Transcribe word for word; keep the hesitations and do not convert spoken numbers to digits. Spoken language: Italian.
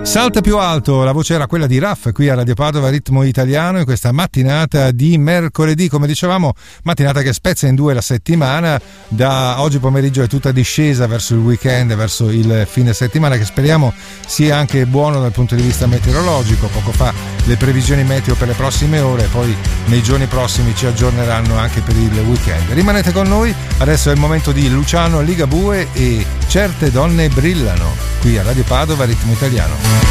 Salta più alto, la voce era quella di Raff qui a Radio Padova Ritmo Italiano in questa mattinata di mercoledì, come dicevamo, mattinata che spezza in due la settimana. Da oggi pomeriggio è tutta discesa verso il weekend, verso il fine settimana, che speriamo sia anche buono dal punto di vista meteorologico. Poco fa le previsioni meteo per le prossime ore, poi nei giorni prossimi ci aggiorneranno anche per il weekend. Rimanete con noi, adesso è il momento di Luciano Ligabue e Certe donne brillano qui a Radio Padova Ritmo Italiano.